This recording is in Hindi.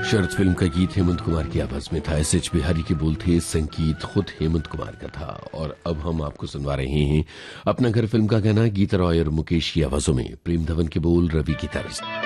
शरद फिल्म का गीत हेमंत कुमार की आवाज में था। एस.एच. बिहारी के बोल थे, संगीत खुद हेमंत कुमार का था। और अब हम आपको सुनवा रहे हैं अपना घर फिल्म का गाना गीता रॉय और मुकेश की आवाजों में, प्रेम धवन के बोल, रवि की तर्ज।